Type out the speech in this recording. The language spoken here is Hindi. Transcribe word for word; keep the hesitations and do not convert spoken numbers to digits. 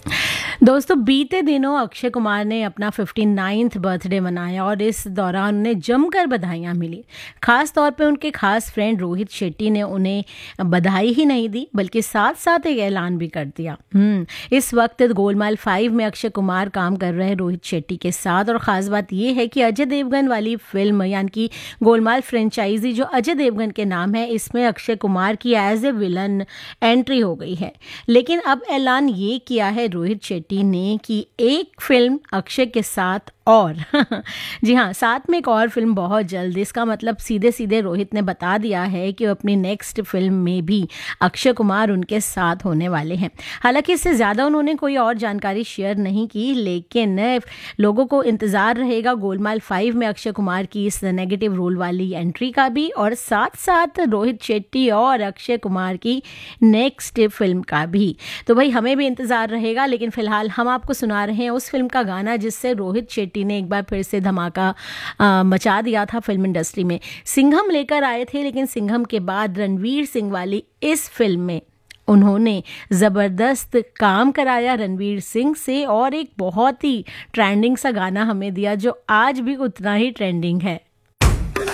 दोस्तों, बीते दिनों अक्षय कुमार ने अपना फिफ्टी नाइन्थ बर्थडे मनाया और इस दौरान उन्हें जमकर बधाइयाँ मिली। खास तौर पे उनके खास फ्रेंड रोहित शेट्टी ने उन्हें बधाई ही नहीं दी बल्कि साथ साथ एक ऐलान भी कर दिया। हम्म इस वक्त गोलमाल फाइव में अक्षय कुमार काम कर रहे रोहित शेट्टी के साथ, और ख़ास बात यह है कि अजय देवगन वाली फिल्म यानी कि गोलमाल फ्रेंचाइजी जो अजय देवगन के नाम है, इसमें अक्षय कुमार की एज ए विलन एंट्री हो गई है। लेकिन अब ऐलान ये किया है रोहित शेट्टी ने कि एक फिल्म अक्षय के साथ और जी हाँ, साथ में एक और फिल्म बहुत जल्द। इसका मतलब सीधे सीधे रोहित ने बता दिया है कि अपनी नेक्स्ट फिल्म में भी अक्षय कुमार उनके साथ होने वाले हैं। हालांकि इससे ज़्यादा उन्होंने कोई और जानकारी शेयर नहीं की, लेकिन लोगों को इंतज़ार रहेगा गोलमाल फाइव में अक्षय कुमार की इस नेगेटिव रोल वाली एंट्री का भी, और साथ साथ रोहित शेट्टी और अक्षय कुमार की नेक्स्ट फिल्म का भी। तो भाई हमें भी इंतज़ार रहेगा, लेकिन फ़िलहाल हम आपको सुना रहे हैं उस फिल्म का गाना जिससे रोहित शेट्टी ने एक बार फिर से धमाका आ, मचा दिया था फिल्म इंडस्ट्री में। सिंघम लेकर आए थे, लेकिन सिंघम के बाद रणवीर सिंह वाली इस फिल्म में उन्होंने ज़बरदस्त काम कराया रणवीर सिंह से और एक बहुत ही ट्रेंडिंग सा गाना हमें दिया जो आज भी उतना ही ट्रेंडिंग है।